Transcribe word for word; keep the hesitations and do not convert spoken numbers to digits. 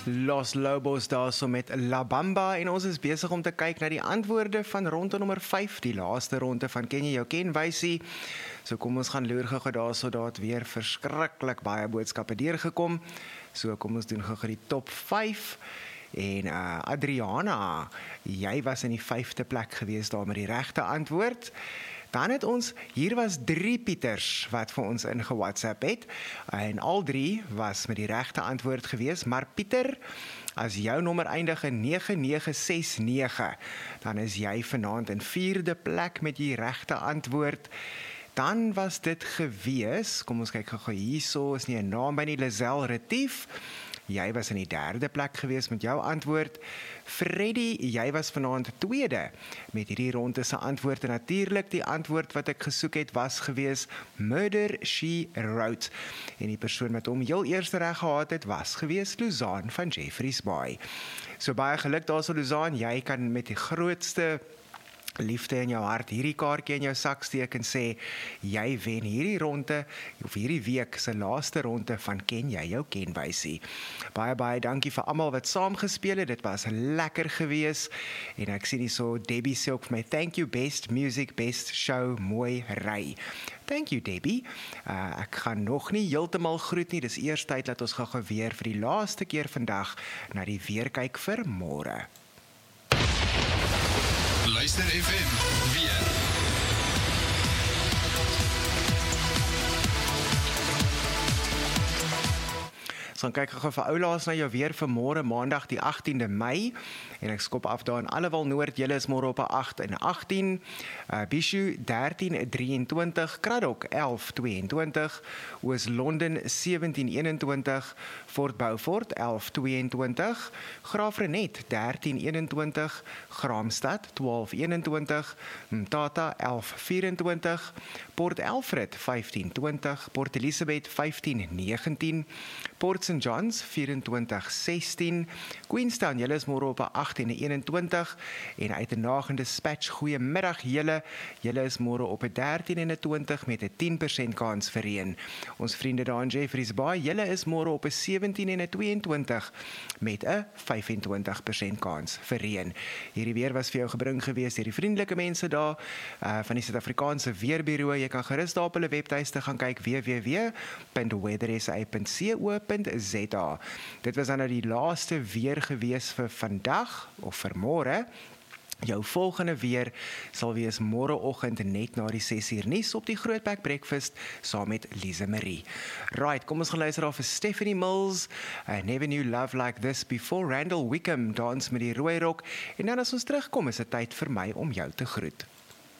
Los Lobos daar so met La Bamba en ons is besig om te kyk na die antwoorde van ronde nommer vyf, die laaste ronde van Ken jy jou kenwysie. So kom ons gaan loer gou daar so daar het weer verskriklik baie boodskappe deurgekom. So kom ons doen gou die top vyf. En uh, Adriana, jy was in die vyfde plek gewees daar met die regte antwoord. Dan het ons, hier was drie Pieters wat vir ons in ge-WhatsApp het, en al drie was met die regte antwoord gewees, maar Pieter, as jou nommer eindig in nege nege ses nege, dan is jy vanaand in vierde plek met die regte antwoord. Dan was dit gewees, kom ons kyk gou hierso, is nie 'n naam by nie, Lizelle Retief. Jy was in die derde plek gewees met jou antwoord. Freddy, jy was vanaand tweede met hierdie ronde se antwoord. En natuurlik die antwoord wat ek gesoek het was gewees Murder She Wrote. En die persoon wat hom heel eerste reg gehad het was gewees Luzaan van Jeffreys Bay. So baie geluk daarso Luzaan, jy kan met die grootste liefde in jou hart hierdie kaartjie in jou sak steek en sê, jy wen hierdie ronde, of hierdie week se laaste ronde van Ken jy jou kenwysie. Baie, baie dankie vir almal wat saamgespeel het, dit was lekker gewees, en ek sien hier so, Debbie sê ook vir my, thank you, best music, best show, mooi ry. Thank you, Debbie. Uh, ek gaan nog nie heeltemal groet nie, dis eers tyd dat ons gou weer vir die laaste keer vandag na die weer kyk vir môre. Luister F M, weer. So kyk gou vir oulaas na jou weer vir môre Maandag die agtiende Mei en ek skop af daar in Allewal Noord, julle is môre op 'n agt en agtien, uh, Bishu dertien drieëntwintig, Kraddock elf tweeëntwintig, Oos-London sewentien eenentwintig, Fort Beaufort elf tweeëntwintig, Graafrenet dertien eenentwintig, Graamsstad twaalf eenentwintig, Mthatha elf vyfentwintig, Port Alfred vyftien twintig, Port Elizabeth vyftien negentien, Port Saint Johns vyfentwintig sestien, Queenstown, julle is môre op 'n agt en eenentwintig, en uit 'n nagende dispatch, goeiemiddag julle, julle is môre op 'n dertien eenentwintig met 'n tien persent kans vir reën. Ons vriende daar in Jeffreys Bay, julle is môre op 'n sewentien en 'n tweeëntwintig met 'n vyfentwintig persent kans vir reën. Hierdie weer was vir jou gebring gewees deur die vriendelike mense daar uh, van die Suid-Afrikaanse Weerbureau. Jy kan gerus daar op hulle webtuiste gaan kyk, w w w punt weather s a punt co punt z a. Dit was dan nou die laaste weer gewees vir vandag of vir môre. Jou volgende weer sal wees môreoggend net na die ses uur nuus op die Grootbek Breakfast saam met Lise Marie. Right, kom ons gaan luister af vir Stephanie Mills, I Never Knew Love Like This Before, Randall Wickham, dans met die rooi rok, en dan as ons terugkom is dit tyd vir my om jou te groet.